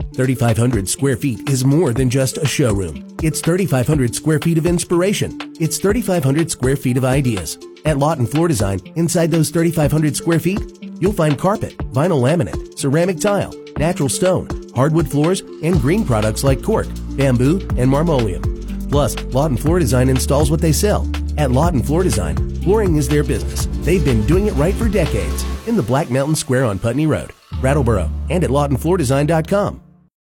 3,500 square feet is more than just a showroom. It's 3,500 square feet of inspiration. It's 3,500 square feet of ideas. At Lawton Floor Design, inside those 3,500 square feet, you'll find carpet, vinyl laminate, ceramic tile, natural stone, hardwood floors, and green products like cork, bamboo, and marmoleum. Plus, Lawton Floor Design installs what they sell. At Lawton Floor Design, flooring is their business. They've been doing it right for decades in the Black Mountain Square on Putney Road, Brattleboro, and at LawtonFloorDesign.com.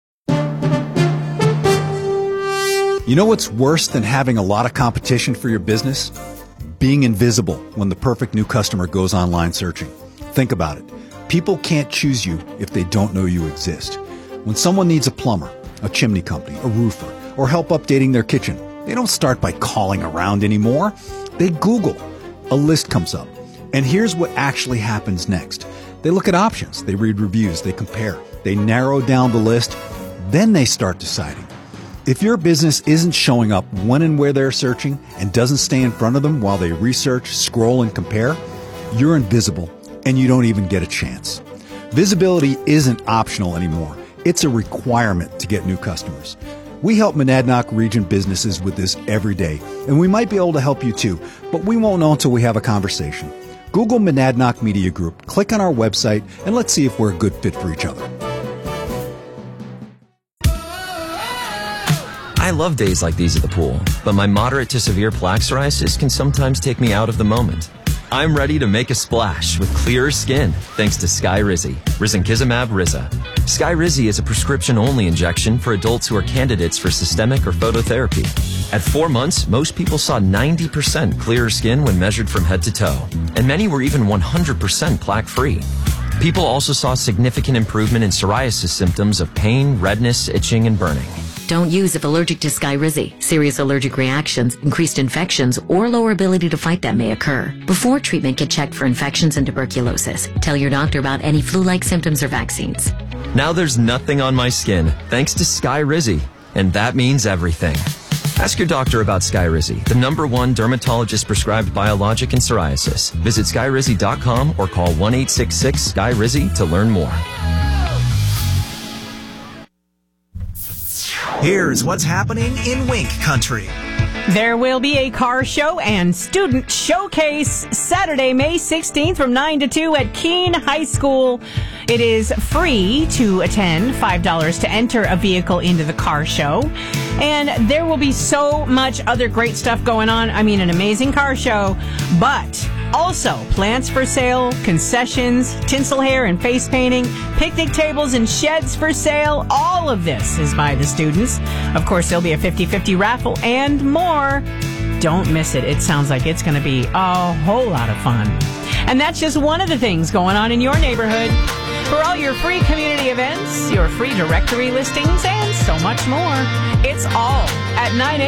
You know what's worse than having a lot of competition for your business? Being invisible when the perfect new customer goes online searching. Think about it. People can't choose you if they don't know you exist. When someone needs a plumber, a chimney company, a roofer, or help updating their kitchen, they don't start by calling around anymore. They Google. A list comes up. And here's what actually happens next. They look at options. They read reviews. They compare. They narrow down the list. Then they start deciding. If your business isn't showing up when and where they're searching and doesn't stay in front of them while they research, scroll, and compare, you're invisible and you don't even get a chance. Visibility isn't optional anymore. It's a requirement to get new customers. We help Monadnock region businesses with this every day, and we might be able to help you too, but we won't know until we have a conversation. Google Monadnock Media Group, click on our website, and let's see if we're a good fit for each other. I love days like these at the pool, but my moderate to severe plaque psoriasis can sometimes take me out of the moment. I'm ready to make a splash with clearer skin thanks to Skyrizi, Risankizumab Riza. Skyrizi is a prescription-only injection for adults who are candidates for systemic or phototherapy. At 4 months, most people saw 90% clearer skin when measured from head to toe, and many were even 100% plaque-free. People also saw significant improvement in psoriasis symptoms of pain, redness, itching, and burning. Don't use if allergic to Skyrizi. Serious allergic reactions, increased infections, or lower ability to fight them may occur. Before treatment, get checked for infections and tuberculosis. Tell your doctor about any flu-like symptoms or vaccines. Now there's nothing on my skin thanks to Skyrizi, and that means everything. Ask your doctor about Skyrizi, the #1 dermatologist-prescribed biologic in psoriasis. Visit Skyrizi.com or call 1-866-SKYRIZI to learn more. Here's what's happening in Wink Country. There will be a car show and student showcase Saturday, May 16th from 9 to 2 at Keene High School. It is free to attend, $5 to enter a vehicle into the car show. And there will be so much other great stuff going on. I mean, an amazing car show, but also plants for sale, concessions, tinsel hair and face painting, picnic tables and sheds for sale. All of this is by the students. Of course, there'll be a 50-50 raffle and more. Don't miss it. It sounds like it's going to be a whole lot of fun. And that's just one of the things going on in your neighborhood. For all your free community events, your free directory listings, and so much more, it's all at 9